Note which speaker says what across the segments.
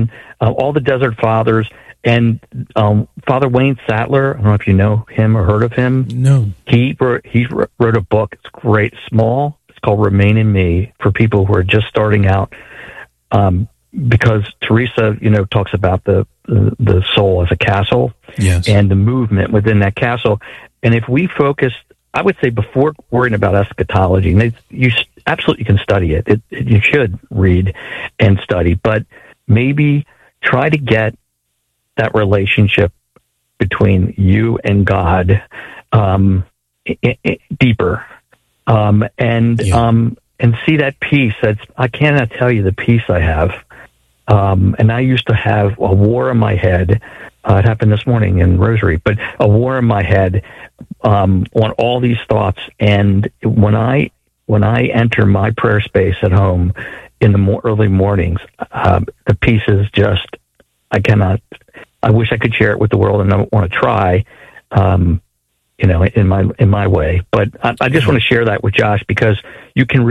Speaker 1: Augustine, all the Desert Fathers, and Father Wayne Sattler. I don't know if you know him or heard of him.
Speaker 2: No.
Speaker 1: He wrote a book. It's great, small. It's called Remain in Me for people who are just starting out. Because Teresa, talks about the soul as a castle,
Speaker 2: yes,
Speaker 1: and the movement within that castle. And if we focus, I would say, before worrying about eschatology, you absolutely can study it. You should read and study, but maybe try to get that relationship between you and God deeper, and see that peace. I cannot tell you the peace I have. And I used to have a war in my head. It happened this morning in Rosary, but a war in my head on all these thoughts. And when I enter my prayer space at home in the early mornings, the peace is just, I wish I could share it with the world, and I want to try, in my way. But I just want to share that with Josh, because you can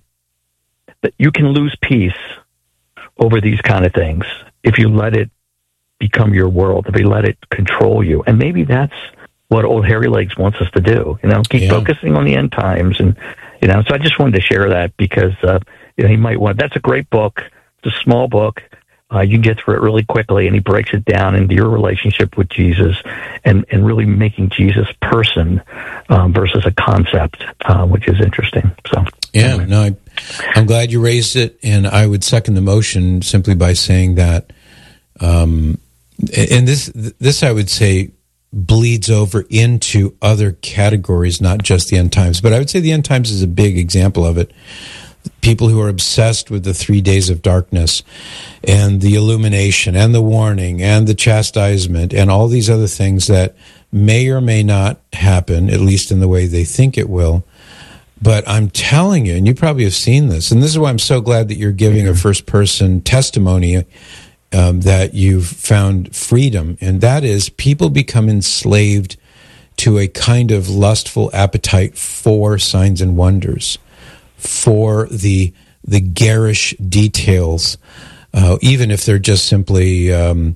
Speaker 1: lose peace over these kind of things if you let it become your world, if you let it control you. And maybe that's what old Hairy Legs wants us to do, keep focusing on the end times. And, so I just wanted to share that because, he might want, that's a great book. It's a small book. You can get through it really quickly, and he breaks it down into your relationship with Jesus and really making Jesus person versus a concept, which is interesting. So,
Speaker 2: yeah, no, I'm glad you raised it, and I would second the motion simply by saying that, and this I would say bleeds over into other categories, not just the end times, but I would say the end times is a big example of it. People who are obsessed with the 3 days of darkness and the illumination and the warning and the chastisement and all these other things that may or may not happen, at least in the way they think it will. But I'm telling you, and you probably have seen this, and this is why I'm so glad that you're giving a first-person testimony that you've found freedom, and that is people become enslaved to a kind of lustful appetite for signs and wonders, for the garish details, even if they're just simply,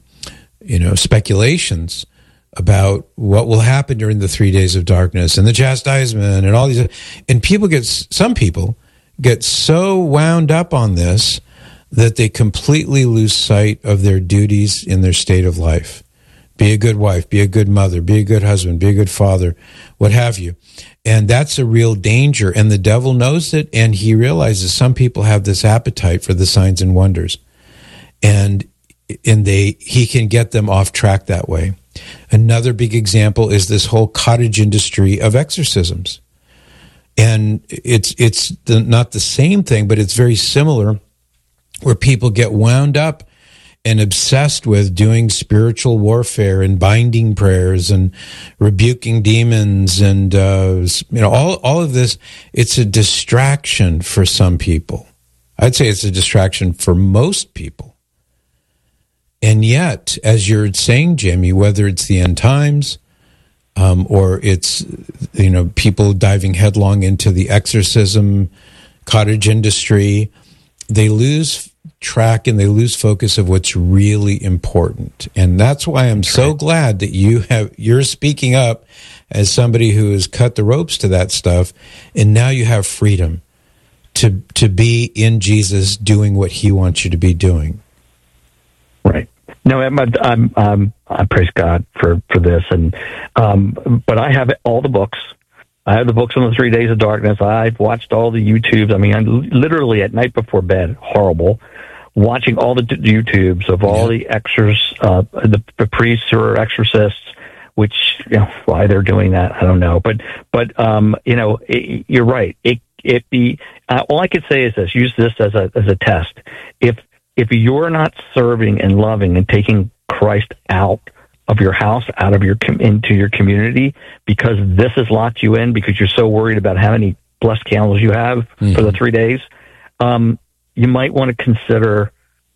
Speaker 2: speculations about what will happen during the 3 days of darkness and the chastisement and all these. And some people get so wound up on this that they completely lose sight of their duties in their state of life. Be a good wife, be a good mother, be a good husband, be a good father, what have you. And that's a real danger. And the devil knows it, and he realizes some people have this appetite for the signs and wonders. And he can get them off track that way. Another big example is this whole cottage industry of exorcisms. And it's not the same thing, but it's very similar, where people get wound up and obsessed with doing spiritual warfare and binding prayers and rebuking demons and all of this. It's a distraction for some people. I'd say it's a distraction for most people. And yet, as you're saying, Jamie, whether it's the end times or it's people diving headlong into the exorcism cottage industry, they lose track and they lose focus of what's really important. And that's why I'm so glad that you're speaking up as somebody who has cut the ropes to that stuff, and now you have freedom to be in Jesus doing what he wants you to be doing.
Speaker 1: Right. No, I praise God for this, and but I have all the books. I have the books on the 3 days of darkness. I've watched all the YouTubes. I mean, I literally at night before bed, horrible, watching all the YouTubes of all the the priests who are exorcists, which why they're doing that, I don't know. But you're right. All I could say is this: use this as a test. If you're not serving and loving and taking Christ out of your house, out of into your community, because this has locked you in, because you're so worried about how many blessed candles you have for the 3 days, you might want to consider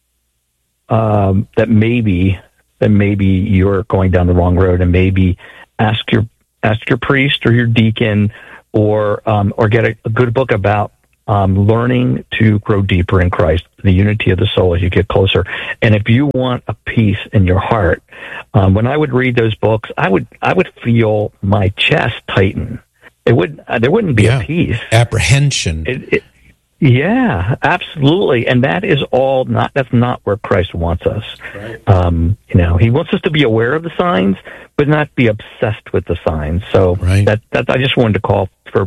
Speaker 1: that maybe you're going down the wrong road, and maybe ask your priest or your deacon, or get a good book about learning to grow deeper in Christ, the unity of the soul as you get closer. And if you want a peace in your heart, when I would read those books, I would feel my chest tighten. There wouldn't be a peace.
Speaker 2: Apprehension.
Speaker 1: Yeah, absolutely. And that is all that's not where Christ wants us.
Speaker 2: Right.
Speaker 1: He wants us to be aware of the signs, but not be obsessed with the signs. So that I just wanted to call for,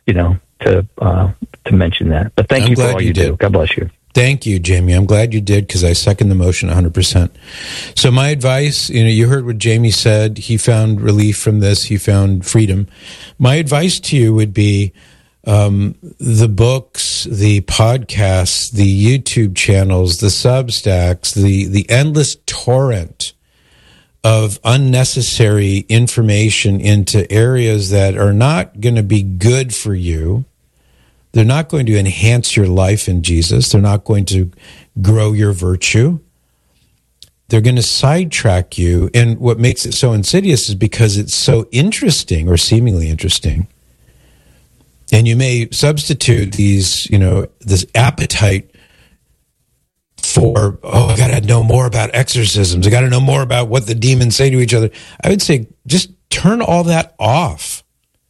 Speaker 1: to mention that. But thank you for all you do. God bless you.
Speaker 2: Thank you, Jamie. I'm glad you did, because I second the motion 100%. So my advice, you heard what Jamie said. He found relief from this. He found freedom. My advice to you would be the books, the podcasts, the YouTube channels, the Substacks, the endless torrent of unnecessary information into areas that are not going to be good for you. They're not going to enhance your life in Jesus. They're not going to grow your virtue. They're going to sidetrack you. And what makes it so insidious is because it's so interesting, or seemingly interesting. And you may substitute these, this appetite for, I got to know more about exorcisms. I got to know more about what the demons say to each other. I would say just turn all that off.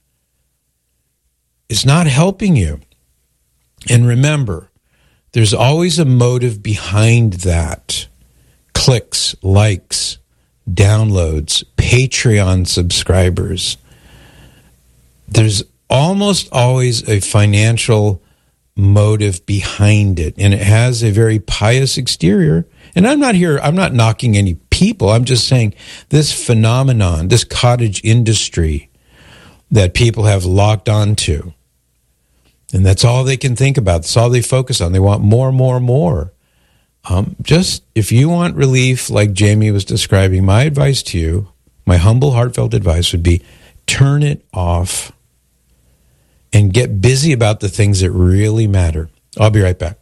Speaker 2: It's not helping you. And remember, there's always a motive behind that. Clicks, likes, downloads, Patreon subscribers. There's almost always a financial motive behind it, and it has a very pious exterior. And I'm not knocking any people. I'm just saying this phenomenon, this cottage industry that people have locked onto, and that's all they can think about. That's all they focus on. They want more, more, more. Just, if you want relief, like Jamie was describing, my advice to you, my humble, heartfelt advice would be turn it off and get busy about the things that really matter. I'll be right back.